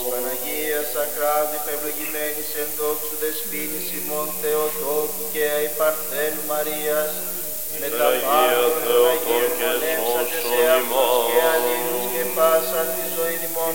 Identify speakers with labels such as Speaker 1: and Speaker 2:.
Speaker 1: Παναγία Σακράδη, ευλογημένης εν δόξου δεσπίνης ημών Θεοτόκου και αϊ Παρθένου Μαρίας, με τα πάντα των Αγίων παλέψατε